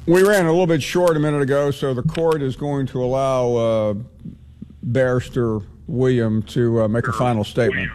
We ran a little bit short a minute ago, so the court is going to allow Barrister William to make a final statement.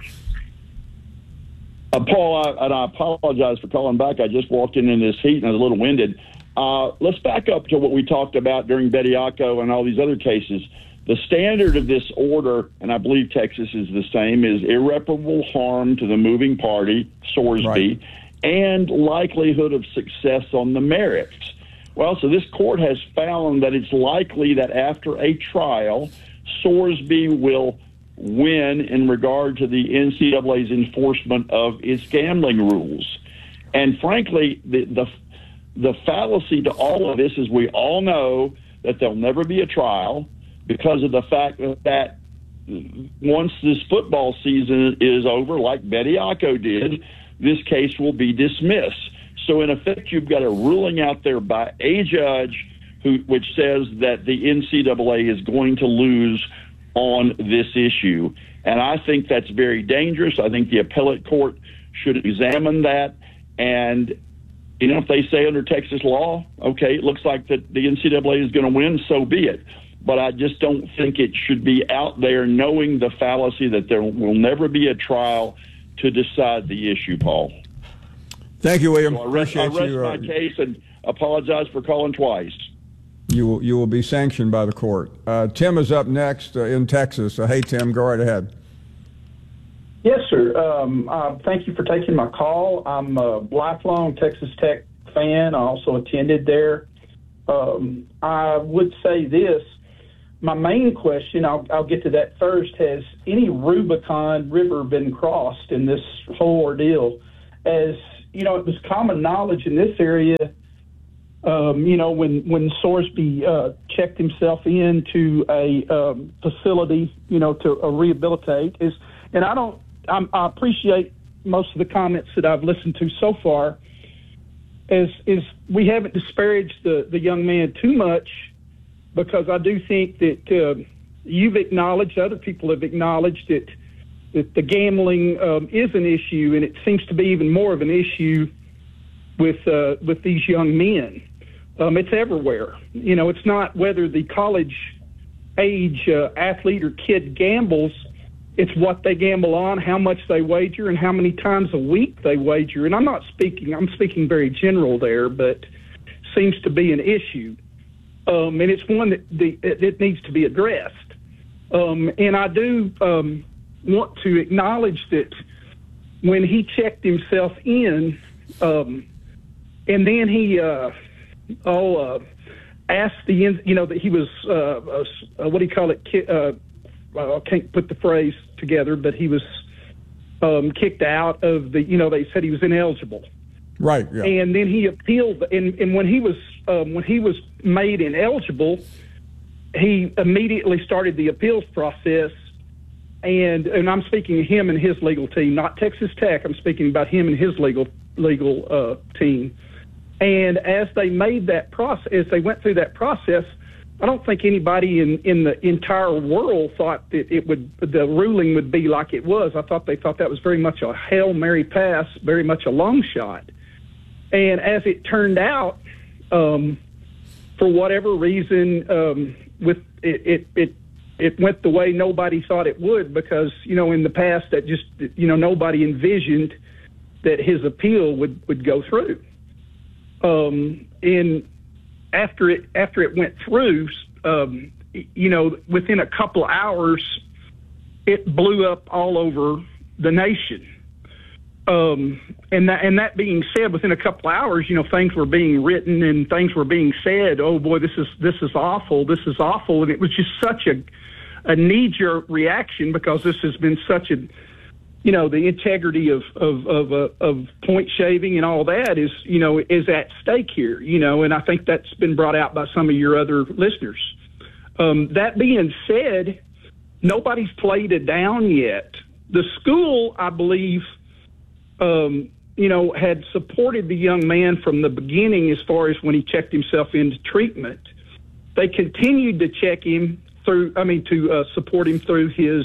Paul, I apologize for calling back. I just walked in this heat and I was a little winded. Let's back up to what we talked about during Bediako and all these other cases. The standard of this order, and I believe Texas is the same, is irreparable harm to the moving party, Sorsby, right, and likelihood of success on the merits. Well, so this court has found that it's likely that after a trial, Sorsby will win in regard to the NCAA's enforcement of its gambling rules. And frankly, the fallacy to all of this is we all know that there'll never be a trial because of the fact that once this football season is over, like Bediako did, this case will be dismissed. So in effect, you've got a ruling out there by a judge which says that the NCAA is going to lose on this issue. And I think that's very dangerous. I think the appellate court should examine that. And, you know, if they say under Texas law, okay, it looks like that the NCAA is going to win, so be it. But I just don't think it should be out there knowing the fallacy that there will never be a trial to decide the issue, Paul. Thank you, William. So I rest my case and apologize for calling twice. You will be sanctioned by the court. Tim is up next in Texas. Hey, Tim, go right ahead. Yes, sir. Thank you for taking my call. I'm a lifelong Texas Tech fan. I also attended there. I would say this. My main question, I'll get to that first, has any Rubicon River been crossed in this whole ordeal? As, you know, it was common knowledge in this area, you know, when Sorsby checked himself into a facility, you know, to rehabilitate, and I appreciate most of the comments that I've listened to so far, is we haven't disparaged the young man too much, because I do think that you've acknowledged, other people have acknowledged that the gambling is an issue, and it seems to be even more of an issue with these young men. It's everywhere. You know, it's not whether the college age athlete or kid gambles. It's what they gamble on, how much they wager, and how many times a week they wager. And I'm speaking very general there, but seems to be an issue. And it's one that needs to be addressed. And I do want to acknowledge that when he checked himself in, and then he asked that he was what do you call it? I can't put the phrase together, but he was kicked out of the. You know, they said he was ineligible. Right. Yeah. And then he appealed, and when he was made ineligible, he immediately started the appeals process. And I'm speaking of him and his legal team, not Texas Tech. I'm speaking about him and his legal team. And as they made that process, as they went through that process, I don't think anybody in the entire world thought that the ruling would be like it was. They thought that was very much a Hail Mary pass, very much a long shot. And as it turned out, for whatever reason, with it went the way nobody thought it would, because, you know, in the past that just, you know, nobody envisioned that his appeal would go through. And after it went through, you know, within a couple of hours, it blew up all over the nation. And that being said, within a couple of hours, you know, things were being written and things were being said. Oh boy, this is awful. This is awful. And it was just such a knee-jerk reaction, because this has been such a, you know, the integrity of point shaving and all that is, you know, is at stake here, you know, and I think that's been brought out by some of your other listeners. That being said, nobody's played it down yet. The school, I believe, you know, had supported the young man from the beginning as far as when he checked himself into treatment. They continued to check him to support him through his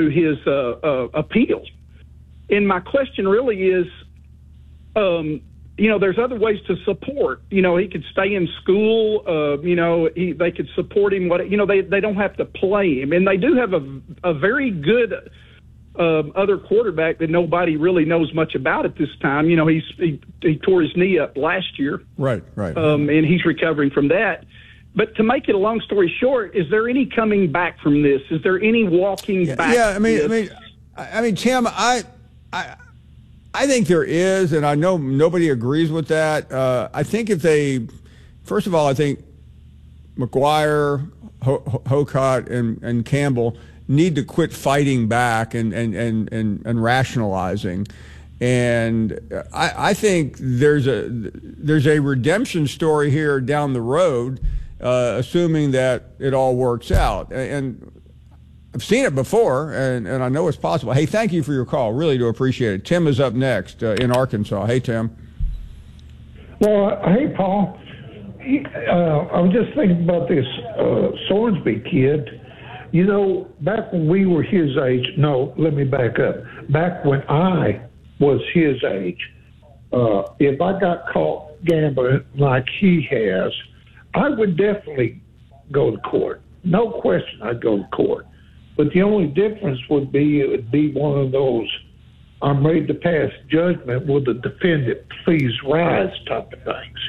appeal. And my question really is, there's other ways to support. He could stay in school. They could support him. They don't have to play him, and they do have a very good other quarterback that nobody really knows much about at this time. He tore his knee up last year. Right. And he's recovering from that. But to make it a long story short, is there any coming back from this? Is there any walking back? Yeah, I mean, Tim, I think there is, and I know nobody agrees with that. I think first of all, I think McGuire, Hokot, and Campbell need to quit fighting back and rationalizing. And I think there's a redemption story here down the road, assuming that it all works out. And I've seen it before, and I know it's possible. Hey, thank you for your call. Really do appreciate it. Tim is up next in Arkansas. Hey, Tim. Well, hey, Paul. I was just thinking about this Sorensby kid. Back when we were his age, no, let me back up. Back when I was his age, if I got caught gambling like he has, I would definitely go to court. No question I'd go to court. But the only difference would be it would be one of those I'm ready to pass judgment, will the defendant please rise type of things.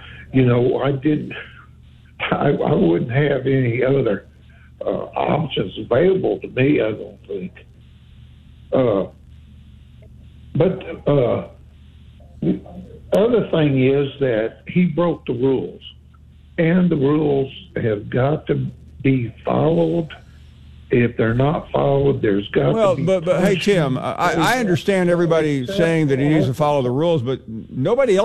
I wouldn't have any other options available to me, I don't think. But the other thing is that he broke the rules, and the rules have got to be followed. If they're not followed, there's got to be... But hey, Tim, I understand everybody saying that he needs to follow the rules, but nobody else